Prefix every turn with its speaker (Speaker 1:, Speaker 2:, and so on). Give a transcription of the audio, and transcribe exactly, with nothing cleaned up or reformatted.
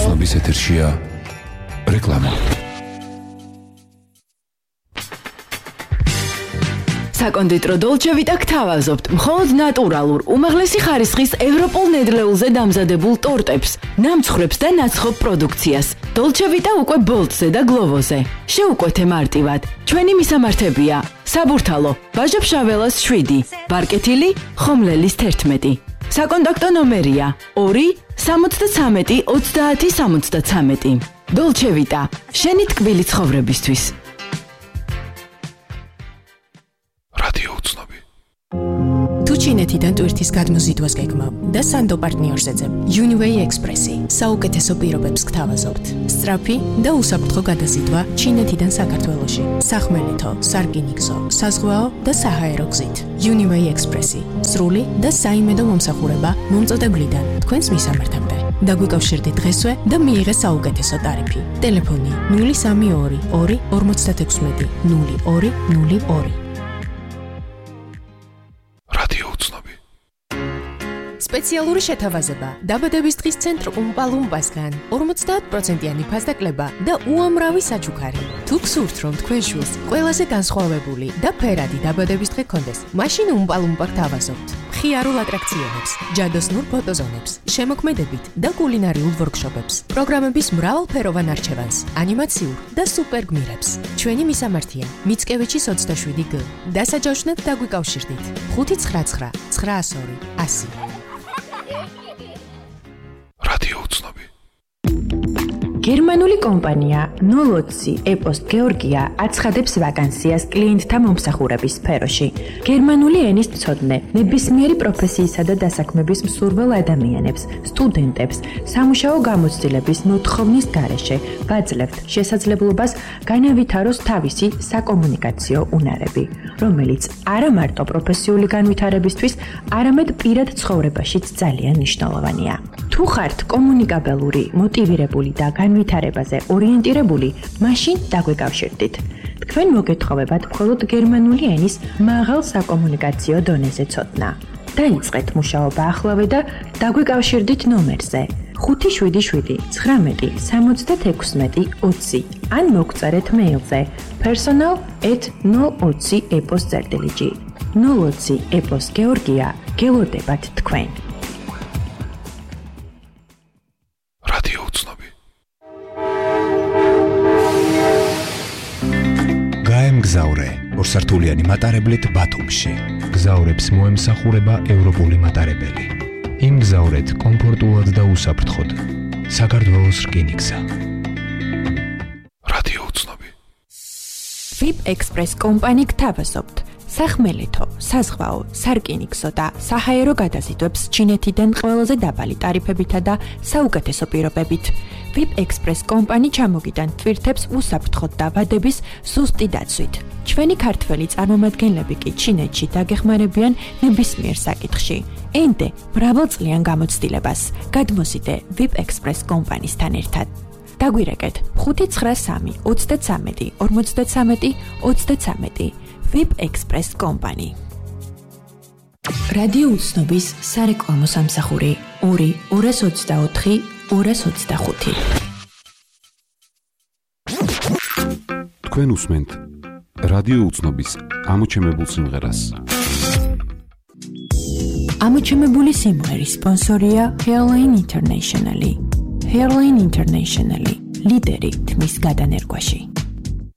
Speaker 1: უცნობის ეთერშია რეკლამა.
Speaker 2: საკონდიტრო დოლჩე ვიტა გთავაზობთ მხოლოდ ნატურალურ, უმაღლესი ხარისხის ევროპულ ნედლეულზე დამზადებულ ტორტებს, ნამცხრებს და ნაცხოვ პროდუქციას. დოლჩე ვიტა უკვე ბოლტზე და გლოვოზე. შეუკვეთე მარტივად. ჩვენი მისამართებია: საბურთალო, ბაჟა-ფშაველას შვიდი, ბარკეთილი, ხომლელის თერთმეტი. საკონტაქტო ნომერია ორი სამოცდაცამეტი ოცდაათი სამოცდაცამეტი. დოლჩე ვიტა, შენი ტკბილი ცხოვრებისთვის.
Speaker 1: რადიო უცნობი.
Speaker 3: თუ ჩინეთიდან ტვირთის გადმოზიდვას გეგმავ და სანდო პარტნიორს ეძებ, Uniway Express-ი საუკეთესო პირობებს გთავაზობთ. სწრაფი და უსაფრთხო გადაზიდვა ჩინეთიდან საქართველოში. სახმელეთო, სარკინიგზო, საზღვაო და საჰაერო გზით. Uniway Express-ი სრული და საიმედო მომსახურება მომწოდებლიდან თქვენს მისამართამდე. დაგვიკავშირდით დღესვე და მიიღეთ საუკეთესო ტარიფი. ტელეფონი ნული სამი ორი ორი ორმოცდათექვსმეტი ნული ორი ნული ორი. სპეციალური შეთავაზება დაბადების დღის ცენტრ უმპალუმპასგან ორმოცდაათ პროცენტიანი ფასდაკლება და უამრავი საჩუქარი. თუ გსურთ რომ თქვენ შვილს ყველაზე განსხვავებული და ფერადი დაბადების დღე გქონდეს, მაშინ უმპალუმპა გთავაზობთ. მხიარულ ატრაქციონებს, ჯადოსნურ ფოტოზონებს, შემოქმედებით და კულინარიულ ვორქშოპებს, პროგრამების მრავალფეროვან არჩევანს, ანიმაციურ და სუპერ გმირებს. ჩვენი მისამართია მიცკევიჩის ოცდაშვიდი გ. დასაჯავრშნად დაგვიკავშირდით ხუთი ცხრა ცხრა ცხრაას ორი ასი.
Speaker 4: გერმანული კომპანია ნოლოცი ეპოსტ გეორგია აცხადებს ვაკანსიას კლიენტთა მომსახურების სფეროში. გერმანული ენის მცოდნე, ნებისმიერი პროფესიისა და დასაქმების მსურველ ადამიანებს, სტუდენტებს, სამუშაო გამოცდილების მოთხოვნის გარეშე ვაძლევთ შესაძლებლობას განავითაროს თავისი საკომუნიკაციო უნარები, რომელიც არა მარტო პროფესიული განვითარებისთვის, არამედ პირად ცხოვრებაშიც ძალიან მნიშვნელოვანია. თუ ხართ კომუნიკაბელური, მოტივირებული და განვითარებაზე ორიენტირებული, მაშინ დაგვიკავშირდით. თქვენ მოგეთხოვებათ მხოლოდ გერმანული ენის მაღალ საკომუნიკაციო დონეზე ცოდნა. დაიწყეთ მუშაობა ახლავე და დაგვიკავშირდით ნომერზე ხუთი შვიდი შვიდი ცხრამეტი სამოცდათექვსმეტი ოცი ან მოგწერეთ მეილზე personal at ნულ ოცი ეპოს წერტილიჯი. ნულ ოცი ეპოს გეორგია, გელოდებათ თქვენ.
Speaker 1: გზაურე ორსართულიანი მატარებლით ბათუმში. გზაურებს მოემსახურება ევროპული მატარებელი. იმგზავრეთ კომფორტულად და უსაფრთხოდ. საქართველოს რკინიგზა. რადიო უცნობი.
Speaker 3: VIP Express კომპანი გთავაზობთ სახმელეთო, საზღვაო, სარკინიგზო და საჰაერო გადაზიდვებს ჩინეთიდან ყველაზე დაბალი ტარიფებითა და საუკეთესო პირობებით. VIP Express კომპანი ჩამოგიტან ტვირთებს უსაფრთხოდ და ვადების სუსტი დაცვით. ჩვენი ქართველი წარმომადგენლები კი ჩინეთში დაგეხმარებიან ნებისმიერ საკითხში. ენდე მრავალწლიან გამოცდილებას. გადმოსიდე VIP Express კომპანისთან ერთად. დაგვირეკეთ ხუთი ცხრა სამი ოცდაცამეტი ორმოცდაცამეტი ოცდაცამეტი. VIP Express კომპანი. რადიო უცნობის სარეკლამო სამსახური ორი ორას ოცდაოთხი ორას ოცდახუთი.
Speaker 1: თქვენ უსმენთ რადიო უცნობის ამოჩემებულ სიმღერას.
Speaker 3: ამოჩემებული სიმღერის სპონსორია Hairline International. Hairline International ლიდერი თმის გადანერგვაში.